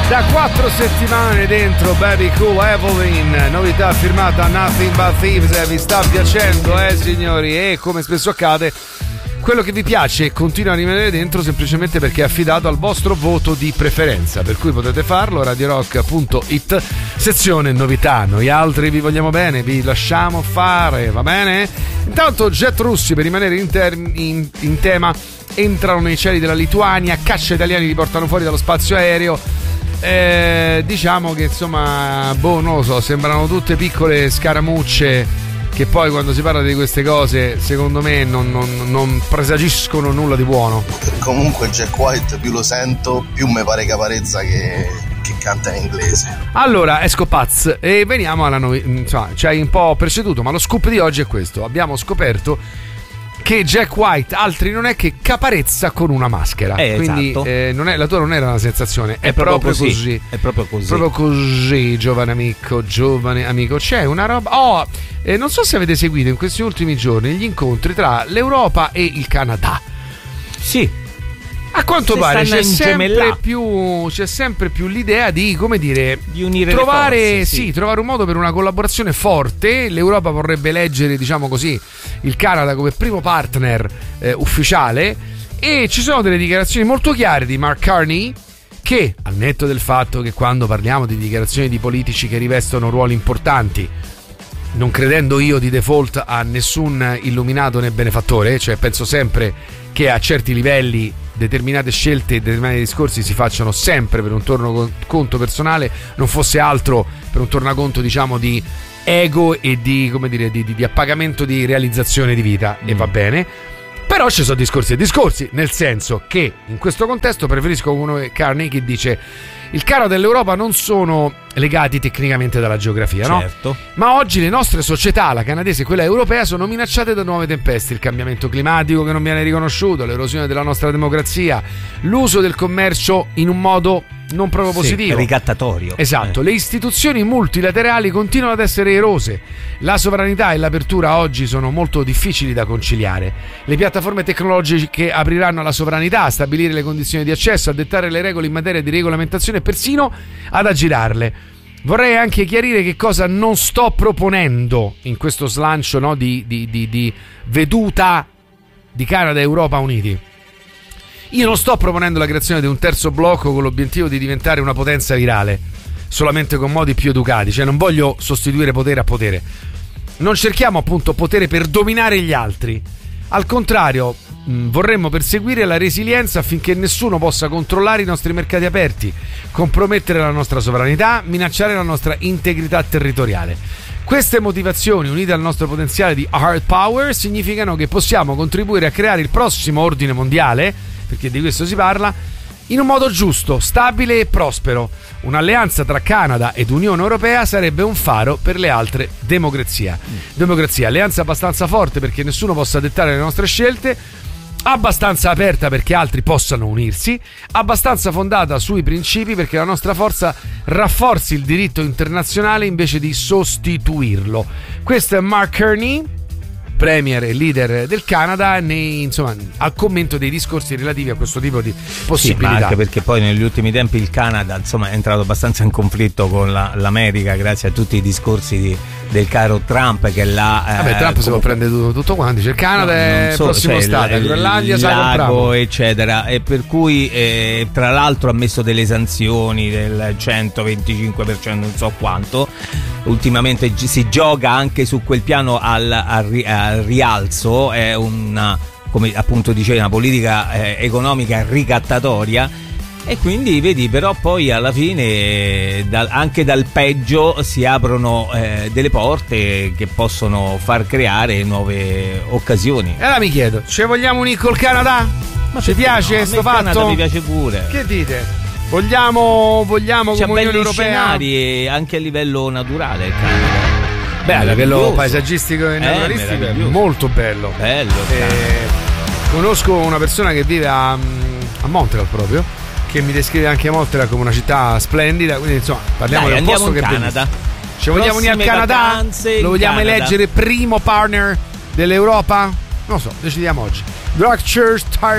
Da 4 settimane dentro Baby Cool Evelyn, novità firmata Nothing But Thieves. Vi sta piacendo, signori? E come spesso accade, quello che vi piace continua a rimanere dentro semplicemente perché è affidato al vostro voto di preferenza, per cui potete farlo radiorock.it, sezione novità. Noi altri vi vogliamo bene, vi lasciamo fare, va bene? Intanto jet russi, per rimanere in tema, entrano nei cieli della Lituania, caccia italiani li portano fuori dallo spazio aereo. Diciamo che insomma, non lo so, sembrano tutte piccole scaramucce che poi quando si parla di queste cose secondo me non presagiscono nulla di buono. Comunque Jack White più lo sento più mi pare Caparezza che canta in inglese. Allora esco pazz e veniamo alla insomma, ci hai un po' preceduto, ma lo scoop di oggi è questo: abbiamo scoperto che Jack White altri non è che Caparezza con una maschera. Quindi esatto. La tua non era una sensazione, è proprio così. È proprio così. Proprio così, giovane amico. C'è una roba. Non so se avete seguito in questi ultimi giorni gli incontri tra l'Europa e il Canada. Sì. A quanto pare c'è sempre più l'idea di, come dire, di unire trovare, le forze, sì. Trovare un modo per una collaborazione forte. L'Europa vorrebbe eleggere, diciamo così, il Canada come primo partner ufficiale, e ci sono delle dichiarazioni molto chiare di Mark Carney che, al netto del fatto che quando parliamo di dichiarazioni di politici che rivestono ruoli importanti, non credendo io di default a nessun illuminato né benefattore, cioè penso sempre che a certi livelli determinate scelte e determinati discorsi si facciano sempre per un tornaconto personale, non fosse altro per un tornaconto, diciamo, di ego e di, come dire, di appagamento di realizzazione di vita, e va bene. Però ci sono discorsi e discorsi, nel senso che in questo contesto preferisco uno Carney che dice: il Canada e l'Europa non sono legati tecnicamente dalla geografia, certo, no? Ma oggi le nostre società, la canadese e quella europea, sono minacciate da nuove tempeste: il cambiamento climatico che non viene riconosciuto, l'erosione della nostra democrazia, l'uso del commercio in un modo non proprio positivo, ricattatorio. Esatto, le istituzioni multilaterali continuano ad essere erose, la sovranità e l'apertura oggi sono molto difficili da conciliare, le piattaforme tecnologiche apriranno alla sovranità, a stabilire le condizioni di accesso, a dettare le regole in materia di regolamentazione e persino ad aggirarle. Vorrei anche chiarire che cosa non sto proponendo in questo slancio, no, di veduta di Canada e Europa uniti. Io non sto proponendo la creazione di un terzo blocco con l'obiettivo di diventare una potenza virale, solamente con modi più educati, cioè non voglio sostituire potere a potere. Non cerchiamo appunto potere per dominare gli altri. Al contrario, vorremmo perseguire la resilienza affinché nessuno possa controllare i nostri mercati aperti, compromettere la nostra sovranità, minacciare la nostra integrità territoriale. Queste motivazioni, unite al nostro potenziale di hard power, significano che possiamo contribuire a creare il prossimo ordine mondiale, perché di questo si parla, in un modo giusto, stabile e prospero. Un'alleanza tra Canada ed Unione Europea sarebbe un faro per le altre democrazie. Alleanza abbastanza forte perché nessuno possa dettare le nostre scelte, abbastanza aperta perché altri possano unirsi, abbastanza fondata sui principi perché la nostra forza rafforzi il diritto internazionale invece di sostituirlo. Questo è Mark Carney, premier e leader del Canada, insomma, al commento dei discorsi relativi a questo tipo di possibilità. Sì, ma anche perché poi negli ultimi tempi il Canada, insomma, è entrato abbastanza in conflitto con l'America grazie a tutti i discorsi del caro Trump, che Trump si può prendere tutto quanto, dice il Canada è il prossimo stato, Groenlandia sai compriamo, eccetera, e per cui tra l'altro ha messo delle sanzioni del 125%, non so quanto. Ultimamente si gioca anche su quel piano al rialzo, è una, come appunto dicevi, una politica economica ricattatoria, e quindi vedi, però poi alla fine anche dal peggio si aprono delle porte che possono far creare nuove occasioni. E allora mi chiedo, ci vogliamo unire col Canada? Ma ci piace sto fatto? Canada mi piace pure. Che dite? Vogliamo come Unione Europea? Scenari anche a livello naturale il Canada. Beh, a livello paesaggistico e naturalistico è molto bello. Conosco una persona che vive a Montreal proprio, che mi descrive anche Montreal come una città splendida, quindi insomma parliamo di un posto che è Canada. Ci vogliamo unire al Canada? Lo vogliamo eleggere primo partner dell'Europa? Non lo so, decidiamo oggi. Rock Church